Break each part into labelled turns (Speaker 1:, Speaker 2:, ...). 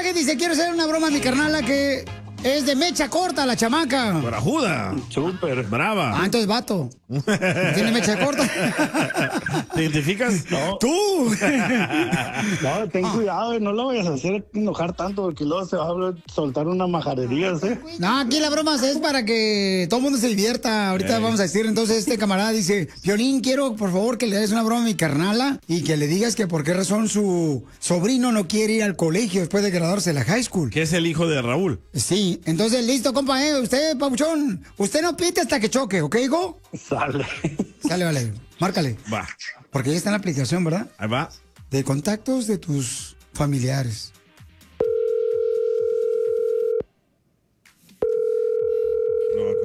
Speaker 1: mensaje, dice, quiero hacer una broma a mi carnala que es de mecha corta, la chamaca.
Speaker 2: Barajuda.
Speaker 3: Súper.
Speaker 2: Brava.
Speaker 1: Ah, entonces vato. ¿Tiene mecha corta?
Speaker 2: ¿Te identificas?
Speaker 3: No.
Speaker 1: ¡Tú!
Speaker 3: No, ten cuidado, no lo vayas a hacer enojar tanto porque luego se va a soltar una majadería, ¿eh?
Speaker 1: No, aquí la broma es para que todo el mundo se divierta. Ahorita vamos a decir, entonces este camarada dice, Piolín, quiero por favor que le des una broma a mi carnala y que le digas que por qué razón su sobrino no quiere ir al colegio después de graduarse de la high school.
Speaker 2: Que es el hijo de Raúl.
Speaker 1: Sí, entonces listo, compa, usted, papuchón, usted no pite hasta que choque, ¿ok, hijo?
Speaker 3: Sale.
Speaker 1: Sale, vale, márcale.
Speaker 2: Va.
Speaker 1: Porque ya está en la aplicación, ¿verdad?
Speaker 2: Ahí va.
Speaker 1: De contactos de tus familiares.
Speaker 2: No va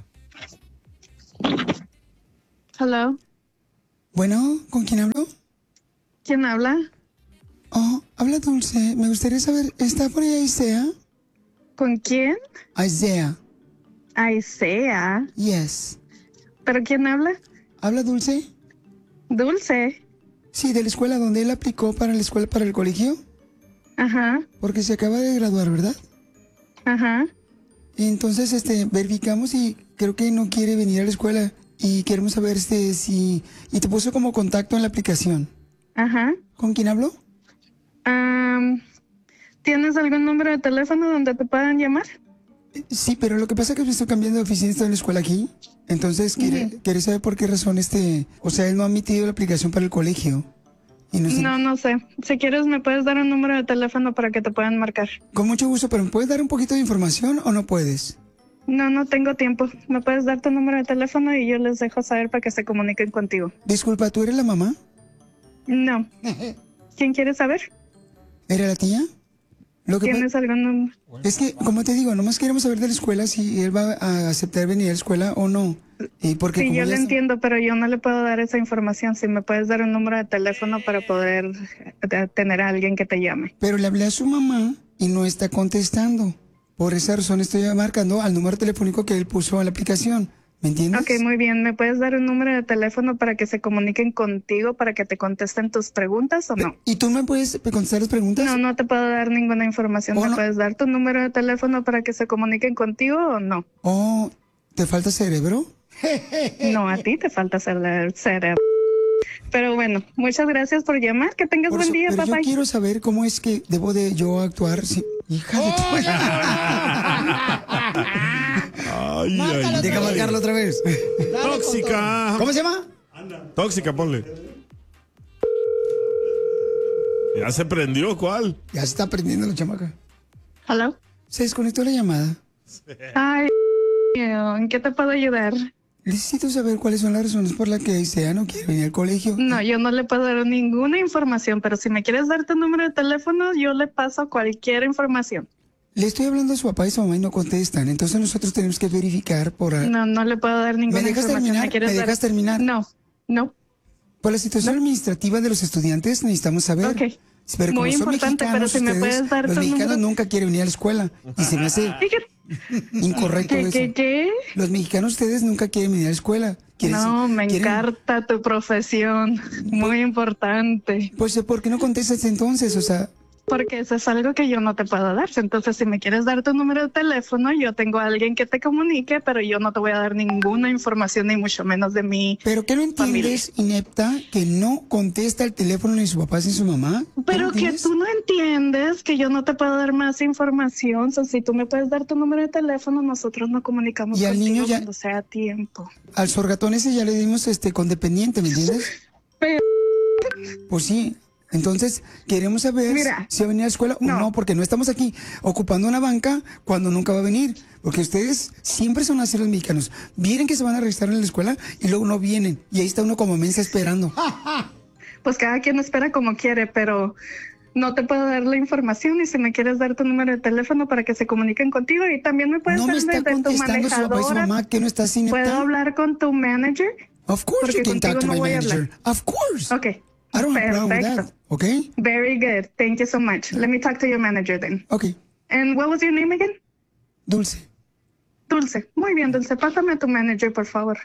Speaker 2: a contestar.
Speaker 4: Hello.
Speaker 1: Bueno, ¿con quién hablo?
Speaker 4: ¿Quién habla?
Speaker 1: Oh, habla Dulce. Me gustaría saber, ¿está por ahí Isaiah?
Speaker 4: ¿Con quién?
Speaker 1: Isaiah.
Speaker 4: Isaiah.
Speaker 1: Yes.
Speaker 4: ¿Pero quién habla?
Speaker 1: ¿Habla Dulce?
Speaker 4: Dulce.
Speaker 1: Sí, de la escuela donde él aplicó para la escuela, para el colegio.
Speaker 4: Ajá.
Speaker 1: Porque se acaba de graduar, ¿verdad?
Speaker 4: Ajá.
Speaker 1: Entonces, verificamos y creo que no quiere venir a la escuela. Y queremos saber, si... Y te puso como contacto en la aplicación.
Speaker 4: Ajá.
Speaker 1: ¿Con quién hablo?
Speaker 4: ¿Tienes algún número de teléfono donde te puedan llamar?
Speaker 1: Sí, pero lo que pasa es que me estoy cambiando de oficina, estoy en la escuela aquí. Entonces, quiere saber por qué razón o sea, él no ha emitido la aplicación para el colegio. Y
Speaker 4: No sé. Si quieres, me puedes dar un número de teléfono para que te puedan marcar.
Speaker 1: Con mucho gusto, pero ¿me puedes dar un poquito de información o no puedes?
Speaker 4: No tengo tiempo. ¿Me puedes dar tu número de teléfono y yo les dejo saber para que se comuniquen contigo?
Speaker 1: Disculpa, ¿tú eres la mamá?
Speaker 4: No. ¿Quién quiere saber?
Speaker 1: ¿Era la tía?
Speaker 4: ¿Tienes algún número?
Speaker 1: Es que, como te digo, nomás queremos saber de la escuela si él va a aceptar venir a la escuela o no. Porque
Speaker 4: Sí, yo lo
Speaker 1: ya
Speaker 4: entiendo, pero yo no le puedo dar esa información. Si me puedes dar un número de teléfono para poder tener a alguien que te llame.
Speaker 1: Pero le hablé a su mamá y no está contestando. Por esa razón estoy marcando al número telefónico que él puso en la aplicación. ¿Me entiendes?
Speaker 4: Ok, muy bien. ¿Me puedes dar un número de teléfono para que se comuniquen contigo, para que te contesten tus preguntas o no?
Speaker 1: ¿Y tú me puedes contestar las preguntas?
Speaker 4: No te puedo dar ninguna información. ¿Me puedes dar tu número de teléfono para que se comuniquen contigo o no?
Speaker 1: Oh, ¿te falta cerebro?
Speaker 4: No, a ti te falta cerebro. Pero bueno, muchas gracias por llamar. Que tengas buen día,
Speaker 1: pero
Speaker 4: papá.
Speaker 1: yo quiero saber cómo es que debo de yo actuar. Hija de tu...
Speaker 2: Ay.
Speaker 1: Deja marcarlo otra vez.
Speaker 2: Tóxica.
Speaker 1: ¿Cómo se llama?
Speaker 2: Tóxica, ponle. Ya se prendió, ¿cuál?
Speaker 1: Ya se está prendiendo la chamaca.
Speaker 4: Hello.
Speaker 1: Se desconectó la llamada.
Speaker 4: Ay, ¿en qué te puedo ayudar?
Speaker 1: Necesito saber cuáles son las razones por las que Isaiah no quiere venir al colegio.
Speaker 4: No, yo no le puedo dar ninguna información, pero si me quieres dar tu número de teléfono, yo le paso cualquier información.
Speaker 1: Le estoy hablando a su papá y su mamá y no contestan. Entonces nosotros tenemos que verificar por...
Speaker 4: No le puedo dar ninguna información.
Speaker 1: ¿Me dejas terminar?
Speaker 4: No.
Speaker 1: Por la situación administrativa de los estudiantes necesitamos saber.
Speaker 4: Ok.
Speaker 1: Pero
Speaker 4: muy
Speaker 1: como son
Speaker 4: importante, pero si me puedes dar
Speaker 1: los
Speaker 4: tu
Speaker 1: mexicanos
Speaker 4: número.
Speaker 1: nunca quieren venir a la escuela. Y se me hace incorrecto eso.
Speaker 4: ¿Qué?
Speaker 1: Los mexicanos, ustedes nunca quieren venir a la escuela.
Speaker 4: No, me encanta tu profesión. Muy importante.
Speaker 1: Pues, ¿por qué no contestas entonces? O sea...
Speaker 4: Porque eso es algo que yo no te puedo dar. Entonces, si me quieres dar tu número de teléfono, yo tengo a alguien que te comunique, pero yo no te voy a dar ninguna información, ni mucho menos de mi
Speaker 1: ¿Pero qué no entiendes, inepta, que no contesta el teléfono ni su papá ni su mamá?
Speaker 4: Pero que tú no entiendes que yo no te puedo dar más información. So, si tú me puedes dar tu número de teléfono, nosotros nos comunicamos
Speaker 1: y al
Speaker 4: contigo
Speaker 1: niño ya,
Speaker 4: cuando sea tiempo.
Speaker 1: Al sorgatón ese ya le dimos condependiente, ¿me entiendes?
Speaker 4: Pero...
Speaker 1: Pues sí. Entonces, queremos saber si va a venir a la escuela o no, porque no estamos aquí ocupando una banca cuando nunca va a venir. Porque ustedes siempre son así los mexicanos. Vienen que se van a registrar en la escuela y luego no vienen. Y ahí está uno como mensa esperando.
Speaker 4: Pues cada quien espera como quiere, pero no te puedo dar la información. Y si me quieres dar tu número de teléfono para que se comuniquen contigo, y también me puedes
Speaker 1: no
Speaker 4: dar
Speaker 1: me está
Speaker 4: desde tu
Speaker 1: contestando su papá y su
Speaker 4: manejadora.
Speaker 1: mamá, que no está sin...
Speaker 4: ¿Puedo hablar con tu manager?
Speaker 1: Of course you can talk to my manager. Of course.
Speaker 4: Okay.
Speaker 1: I don't have a problem with that. Okay?
Speaker 4: Very good. Thank you so much. Let me talk to your manager then.
Speaker 1: Okay.
Speaker 4: And what was your name again?
Speaker 1: Dulce.
Speaker 4: Dulce. Muy bien, Dulce. Pásame a tu manager, por favor.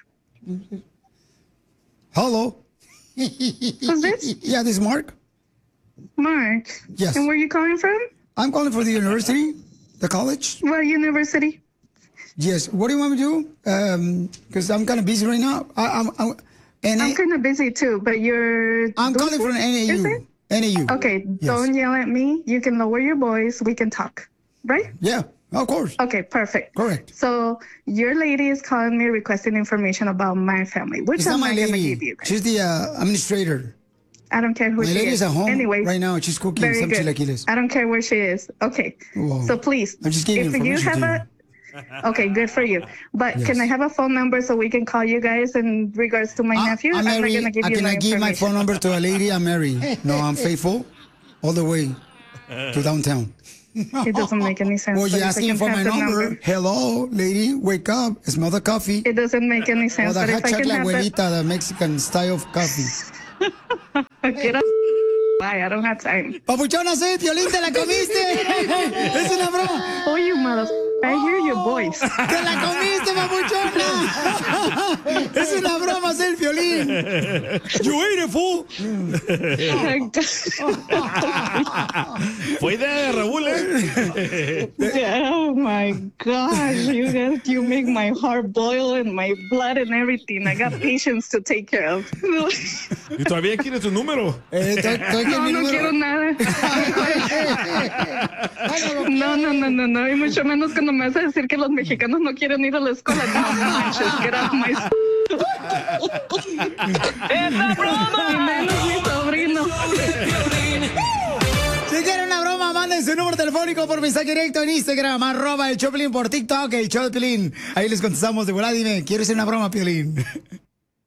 Speaker 1: Hello.
Speaker 4: Who's this?
Speaker 1: Yeah, this is Mark.
Speaker 4: Mark.
Speaker 1: Yes.
Speaker 4: And where are you calling from?
Speaker 1: I'm calling for the university, the college.
Speaker 4: What university?
Speaker 1: Yes. What do you want me to do? Because I'm kind of busy right now. I'm
Speaker 4: kind of busy too, but
Speaker 1: I'm calling for an NAU. NAU.
Speaker 4: Okay, yes. Don't yell at me. You can lower your voice. We can talk, right?
Speaker 1: Yeah, of course.
Speaker 4: Okay, perfect.
Speaker 1: Correct.
Speaker 4: So your lady is calling me requesting information about my family, which I'm not going to give you guys.
Speaker 1: She's the administrator.
Speaker 4: I don't care who she is.
Speaker 1: My lady is at home
Speaker 4: anyway,
Speaker 1: right now. She's cooking some chilaquiles.
Speaker 4: I don't care where she is. Okay.
Speaker 1: Whoa.
Speaker 4: So please,
Speaker 1: I'm just giving information.
Speaker 4: Okay, good for you. But yes. Can I have a phone number so we can call you guys in regards to my nephew?
Speaker 1: I'm married.
Speaker 4: I'm not give you
Speaker 1: Can I give my phone number to a lady? I'm married. No, I'm faithful all the way to downtown.
Speaker 4: It doesn't make any sense.
Speaker 1: Well, you're asking for my number. Hello, lady, wake up. Smell the coffee.
Speaker 4: It doesn't make any sense.
Speaker 1: Or the hot chocolate abuelita, the Mexican style of coffee.
Speaker 4: Get up. Bye, I don't have time.
Speaker 1: Papuchona, sí, Piolín, te la comiste. Es una broma.
Speaker 4: Oh, you motherfucker. I hear your voice.
Speaker 1: ¡Te la comiste, papuchona! Es una broma, es el Piolín. You ate it, fool.
Speaker 2: Fue idea de Raúl,
Speaker 4: Oh my gosh, you make my heart boil and my blood and everything. I got patients to take care of.
Speaker 2: ¿Y todavía quieres tu número?
Speaker 4: No quiero nada. No, y mucho menos cuando me vas a decir que los mexicanos no quieren ir a la escuela. No manches, get off my... ¡Es la broma! Y menos mi sobrino.
Speaker 1: Si quieren una broma, manden su número telefónico por mensaje directo en Instagram, @el Show de Piolín, por TikTok, el Show de Piolín. Ahí les contestamos de volada. Dime, ¿quieres hacer una broma, Piolín?